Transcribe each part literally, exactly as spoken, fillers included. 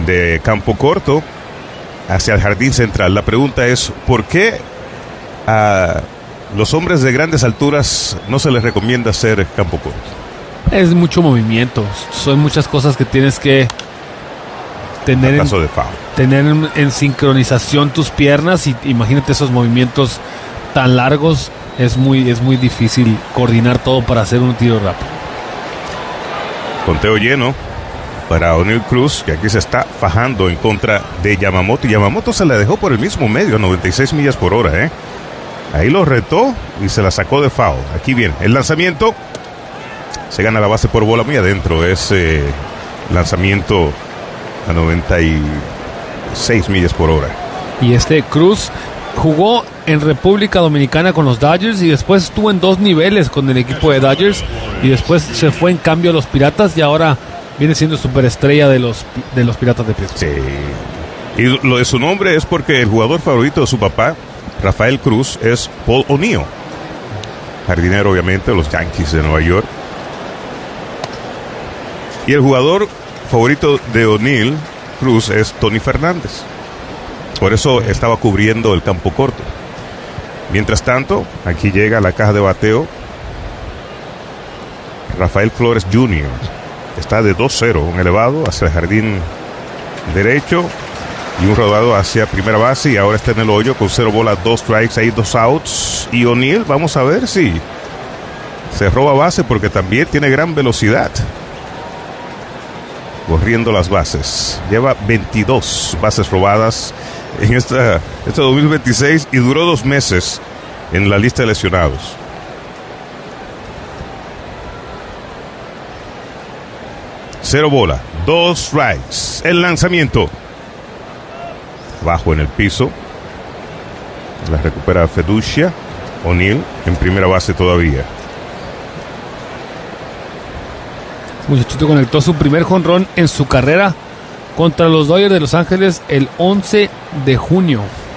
de campo corto hacia el jardín central. La pregunta es, ¿por qué a los hombres de grandes alturas no se les recomienda hacer campo corto? Es mucho movimiento, son muchas cosas que tienes que tener, en, de foul. tener en, en sincronización tus piernas, y imagínate esos movimientos tan largos, es muy, es muy difícil coordinar todo para hacer un tiro rápido. Conteo lleno para O'Neal Cruz, que aquí se está fajando en contra de Yamamoto. Y Yamamoto se la dejó por el mismo medio, a noventa y seis millas por hora, ¿eh? Ahí lo retó y se la sacó de foul. Aquí viene el lanzamiento. Se gana la base por bola muy adentro. Ese eh, lanzamiento a noventa y seis millas por hora. Y este Cruz jugó en República Dominicana con los Dodgers y después estuvo en dos niveles con el equipo de Dodgers y después se fue en cambio a los Piratas y ahora viene siendo superestrella de los, de los Piratas de Pittsburgh. Sí. Y lo de su nombre es porque el jugador favorito de su papá, Rafael Cruz, es Paul O'Neill, jardinero obviamente de los Yankees de Nueva York. Y el jugador favorito de O'Neill Cruz es Tony Fernández. Por eso estaba cubriendo el campo corto. Mientras tanto, aquí llega a la caja de bateo Rafael Flores junior Está de dos cero, un elevado hacia el jardín derecho y un rodado hacia primera base, y ahora está en el hoyo con cero bolas, dos strikes, ahí dos outs. Y O'Neill, vamos a ver si se roba base, porque también tiene gran velocidad corriendo las bases. Lleva veintidós bases robadas en esta, este dos mil veintiséis y duró dos meses en la lista de lesionados. Cero bola, dos strikes. El lanzamiento bajo en el piso. La recupera Feducia. O'Neill en primera base todavía. Muchachito conectó su primer jonrón en su carrera contra los Dodgers de Los Ángeles el once de junio.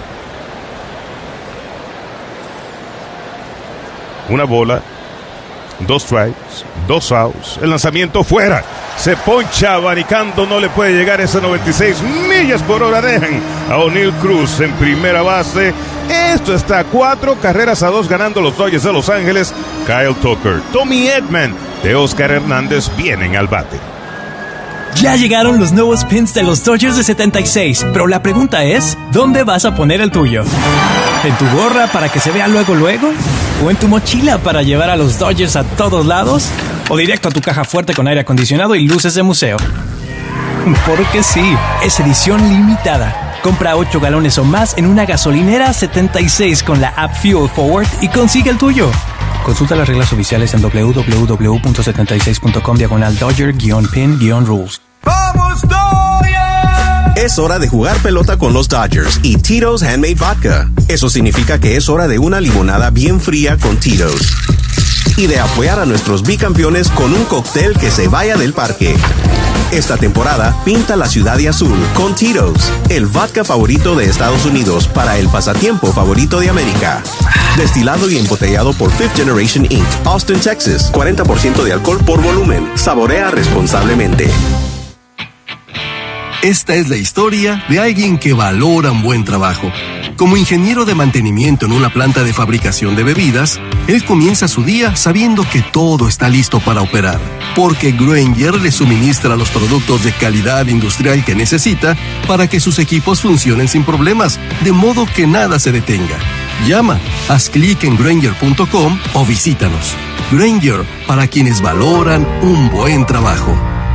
Una bola, dos strikes, dos outs. El lanzamiento fuera. Se poncha abanicando, no le puede llegar ese noventa y seis millas por hora. Dejan a O'Neill Cruz en primera base. Esto está cuatro carreras a dos ganando los Dodgers de Los Ángeles. Kyle Tucker, Tommy Edman de Oscar Hernández vienen al bate. Ya llegaron los nuevos pins de los Dodgers de setenta y seis, pero la pregunta es, ¿dónde vas a poner el tuyo? ¿En tu gorra para que se vea luego luego? ¿O en tu mochila para llevar a los Dodgers a todos lados? ¿O directo a tu caja fuerte con aire acondicionado y luces de museo? Porque sí, es edición limitada. Compra ocho galones o más en una gasolinera setenta y seis con la app Fuel Forward y consigue el tuyo. Consulta las reglas oficiales en doble u doble u doble u punto setenta y seis punto com diagonal Dodger-pin-rules. ¡Vamos, Dodgers! Es hora de jugar pelota con los Dodgers y Tito's Handmade Vodka. Eso significa que es hora de una limonada bien fría con Tito's. Y de apoyar a nuestros bicampeones con un cóctel que se vaya del parque. Esta temporada, pinta la ciudad de azul con Tito's, el vodka favorito de Estados Unidos para el pasatiempo favorito de América. Destilado y embotellado por Fifth Generation incorporated, Austin, Texas. cuarenta por ciento de alcohol por volumen. Saborea responsablemente. Esta es la historia de alguien que valora un buen trabajo. Como ingeniero de mantenimiento en una planta de fabricación de bebidas, él comienza su día sabiendo que todo está listo para operar, porque Grainger le suministra los productos de calidad industrial que necesita para que sus equipos funcionen sin problemas, de modo que nada se detenga. Llama, haz clic en Grainger punto com o visítanos. Grainger, para quienes valoran un buen trabajo.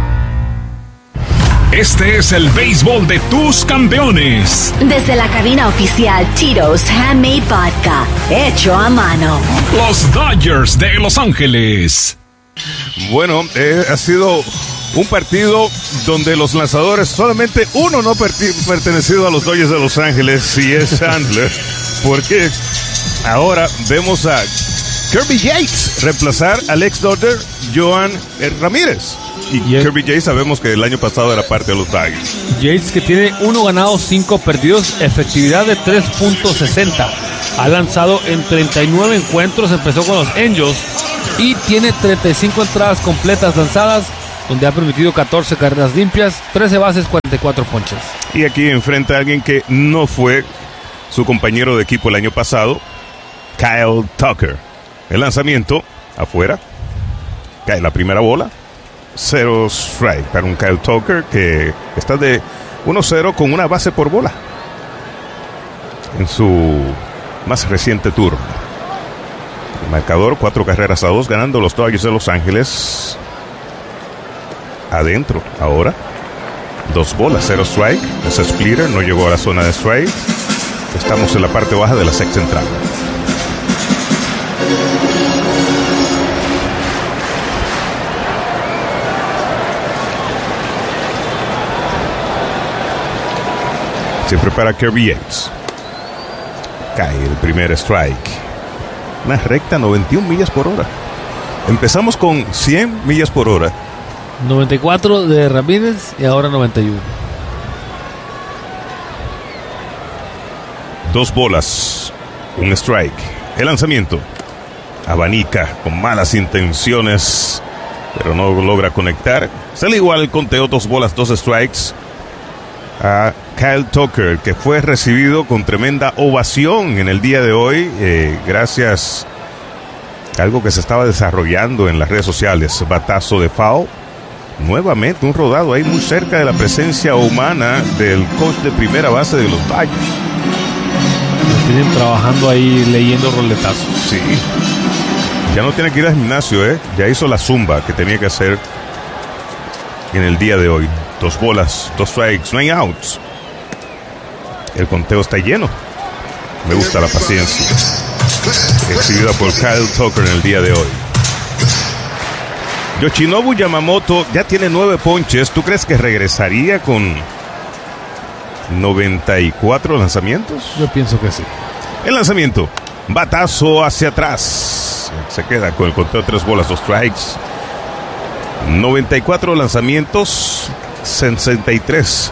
Este es el béisbol de tus campeones. Desde la cabina oficial Tito's Handmade Vodka, hecho a mano. Los Dodgers de Los Ángeles. Bueno, eh, ha sido un partido donde los lanzadores, solamente uno no perti- pertenecido a los Dodgers de Los Ángeles, y es Chandler, porque ahora vemos a Kirby Yates reemplazar al ex Dodger Joan Ramírez. Y Yes. Kirby Yates sabemos que el año pasado era parte de los Dodgers. Yates, que tiene uno ganado, cinco perdidos, efectividad de tres punto sesenta. Ha lanzado en treinta y nueve encuentros, empezó con los Angels y tiene treinta y cinco entradas completas lanzadas donde ha permitido catorce carreras limpias, trece bases, cuarenta y cuatro ponches. Y aquí enfrenta a alguien que no fue su compañero de equipo el año pasado, Kyle Tucker. El lanzamiento afuera, cae la primera bola, cero strike para un Kyle Tucker que está de uno cero con una base por bola en su más reciente turno. El marcador, cuatro carreras a dos, ganando los Dodgers de Los Ángeles. Adentro ahora, dos bolas, cero strike. Ese splitter no llegó a la zona de strike. Estamos en la parte baja de la sexta entrada. Se prepara Kirby Yates. Cae el primer strike. Una recta noventa y una millas por hora. Empezamos con cien millas por hora. noventa y cuatro de Ramírez y ahora noventa y uno. Dos bolas, un strike. El lanzamiento abanica con malas intenciones, pero no logra conectar. Sale igual el conteo, dos bolas, dos strikes a Kyle Tucker, que fue recibido con tremenda ovación en el día de hoy, eh, gracias a algo que se estaba desarrollando en las redes sociales. Batazo de foul. Nuevamente un rodado ahí muy cerca de la presencia humana del coach de primera base de los Dodgers. Lo tienen trabajando ahí leyendo roletazos. Sí. Ya no tiene que ir al gimnasio, ¿eh? Ya hizo la zumba que tenía que hacer en el día de hoy. Dos bolas, dos strikes, no hay outs. El conteo está lleno. Me gusta la paciencia exhibida por Kyle Tucker en el día de hoy. Yoshinobu Yamamoto ya tiene nueve ponches. ¿Tú crees que regresaría con noventa y cuatro lanzamientos? Yo pienso que sí. El lanzamiento, batazo hacia atrás. Se queda con el conteo de tres bolas, dos strikes. noventa y cuatro lanzamientos, sesenta y tres